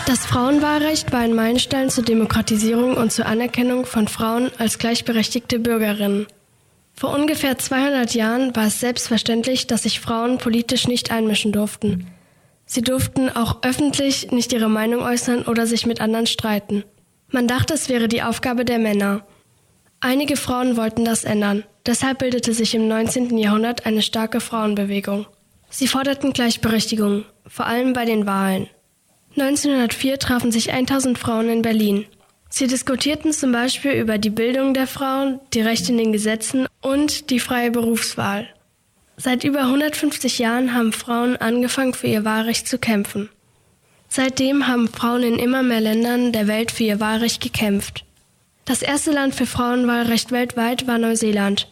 Das Frauenwahlrecht war ein Meilenstein zur Demokratisierung und zur Anerkennung von Frauen als gleichberechtigte Bürgerinnen. Vor ungefähr 200 Jahren war es selbstverständlich, dass sich Frauen politisch nicht einmischen durften. Sie durften auch öffentlich nicht ihre Meinung äußern oder sich mit anderen streiten. Man dachte, es wäre die Aufgabe der Männer. Einige Frauen wollten das ändern. Deshalb bildete sich im 19. Jahrhundert eine starke Frauenbewegung. Sie forderten Gleichberechtigung, vor allem bei den Wahlen. 1904 trafen sich 1000 Frauen in Berlin. Sie diskutierten zum Beispiel über die Bildung der Frauen, die Rechte in den Gesetzen und die freie Berufswahl. Seit über 150 Jahren haben Frauen angefangen, für ihr Wahlrecht zu kämpfen. Seitdem haben Frauen in immer mehr Ländern der Welt für ihr Wahlrecht gekämpft. Das erste Land für Frauenwahlrecht weltweit war Neuseeland.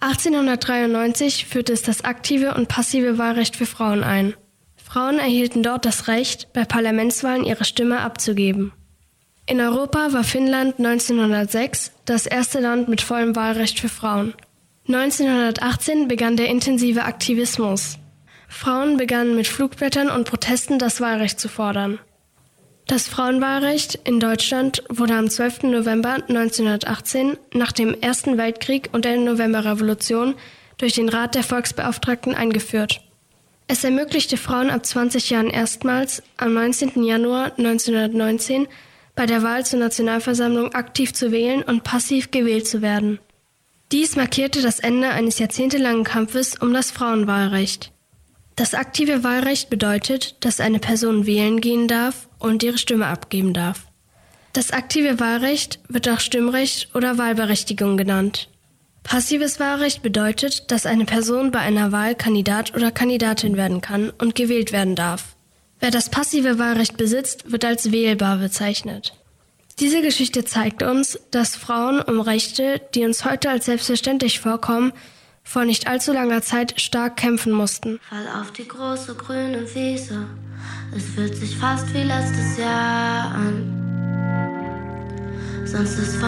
1893 führte es das aktive und passive Wahlrecht für Frauen ein. Frauen erhielten dort das Recht, bei Parlamentswahlen ihre Stimme abzugeben. In Europa war Finnland 1906 das erste Land mit vollem Wahlrecht für Frauen. 1918 begann der intensive Aktivismus. Frauen begannen mit Flugblättern und Protesten das Wahlrecht zu fordern. Das Frauenwahlrecht in Deutschland wurde am 12. November 1918 nach dem Ersten Weltkrieg und der Novemberrevolution durch den Rat der Volksbeauftragten eingeführt. Es ermöglichte Frauen ab 20 Jahren erstmals, am 19. Januar 1919, bei der Wahl zur Nationalversammlung aktiv zu wählen und passiv gewählt zu werden. Dies markierte das Ende eines jahrzehntelangen Kampfes um das Frauenwahlrecht. Das aktive Wahlrecht bedeutet, dass eine Person wählen gehen darf und ihre Stimme abgeben darf. Das aktive Wahlrecht wird auch Stimmrecht oder Wahlberechtigung genannt. Passives Wahlrecht bedeutet, dass eine Person bei einer Wahl Kandidat oder Kandidatin werden kann und gewählt werden darf. Wer das passive Wahlrecht besitzt, wird als wählbar bezeichnet. Diese Geschichte zeigt uns, dass Frauen um Rechte, die uns heute als selbstverständlich vorkommen, vor nicht allzu langer Zeit stark kämpfen mussten. Fall auf die große grüne Wiese, es fühlt sich fast wie letztes Jahr an. Sonst ist